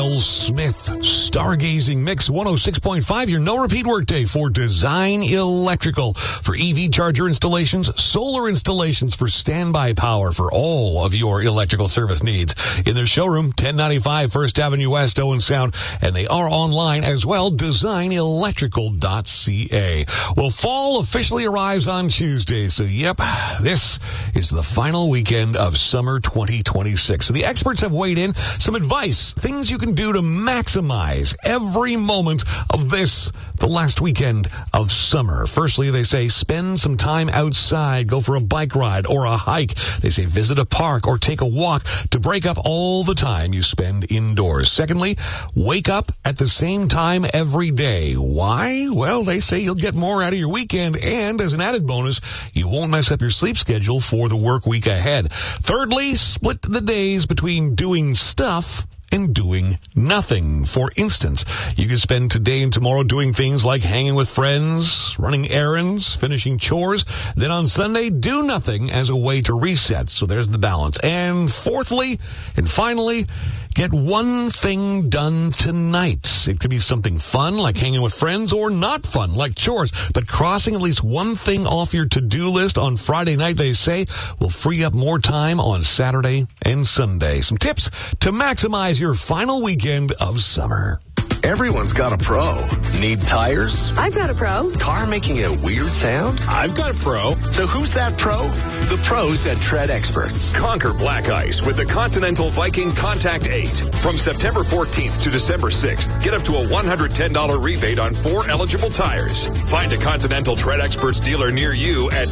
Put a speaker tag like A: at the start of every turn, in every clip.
A: Miles Smith. Stargazing Mix 106.5, your no-repeat workday for Design Electrical. For EV charger installations, solar installations, for standby power for all of your electrical service needs. In their showroom, 1095 First Avenue West, Owen Sound, and they are online as well, designelectrical.ca. Well, fall officially arrives on Tuesday, so yep, this is the final weekend of summer 2026. So the experts have weighed in some advice, things you can do to maximize every moment of this, the last weekend of summer. Firstly, they say spend some time outside, go for a bike ride or a hike. They say visit a park or take a walk to break up all the time you spend indoors. Secondly, wake up at the same time every day. Why? Well, they say you'll get more out of your weekend, and as an added bonus, you won't mess up your sleep schedule for the work week ahead. Thirdly, split the days between doing stuff and doing nothing. For instance, you can spend today and tomorrow doing things like hanging with friends, running errands, finishing chores. Then on Sunday, do nothing as a way to reset. So there's the balance. And fourthly, and finally, get one thing done tonight. It could be something fun, like hanging with friends, or not fun, like chores. But crossing at least one thing off your to-do list on Friday night, they say, will free up more time on Saturday and Sunday. Some tips to maximize your final weekend of summer.
B: Everyone's got a pro. Need tires?
C: I've got a pro.
B: Car making a weird sound?
D: I've got a pro.
B: So who's that pro? The pros at Tread Experts.
D: Conquer black ice with the Continental Viking Contact 8. From September 14th to December 6th, get up to a $110 rebate on 4 eligible tires. Find a Continental Tread Experts dealer near you at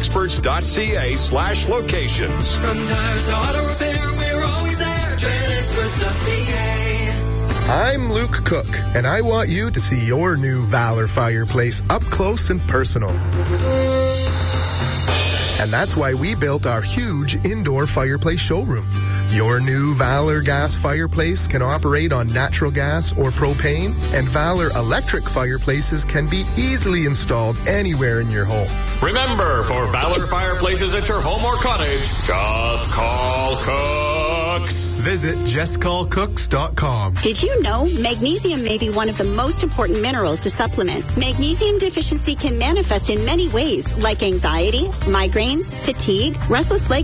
D: treadexperts.ca/locations.
E: From tires to auto repair, we're always there. treadexperts.ca.
F: I'm Luke Cook, and I want you to see your new Valor fireplace up close and personal. And that's why we built our huge indoor fireplace showroom. Your new Valor gas fireplace can operate on natural gas or propane, and Valor electric fireplaces can be easily installed anywhere in your home.
D: Remember, for Valor fireplaces at your home or cottage, just call Cooks.
F: Visit justcallcooks.com.
G: Did you know magnesium may be one of the most important minerals to supplement? Magnesium deficiency can manifest in many ways, like anxiety, migraines, fatigue, restless leg